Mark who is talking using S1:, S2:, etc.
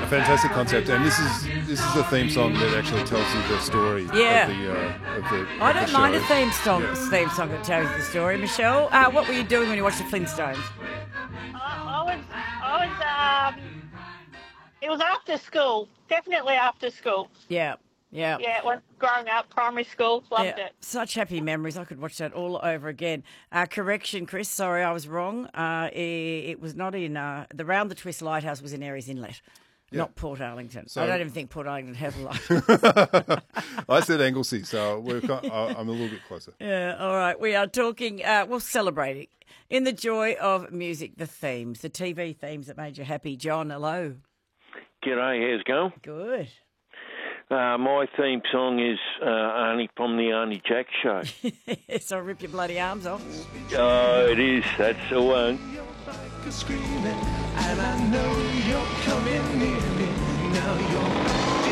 S1: fantastic concept, and this is the theme song that actually tells you the story of the
S2: I don't mind a
S1: show.
S2: theme song that tells you the story. Michelle, what were you doing when you watched the Flintstones?
S3: It was after school, definitely after school.
S2: Yeah.
S3: Yeah, when growing up, primary school, loved it.
S2: Such happy memories. I could watch that all over again. Correction, Chris. Sorry, I was wrong. It was not in the Round the Twist Lighthouse was in Aireys Inlet, not Port Arlington. So, I don't even think Port Arlington has a lighthouse.
S1: I said Anglesey, so I'm a little bit closer.
S2: Yeah, all right. We are talking, celebrating in the joy of music, the themes, the TV themes that made you happy. John, hello.
S4: G'day, how's it going?
S2: Good.
S4: My theme song is Arnie from the Arnie Jack Show.
S2: So rip your bloody arms off.
S4: Oh, it is. That's the one.
S5: And I know you're coming in.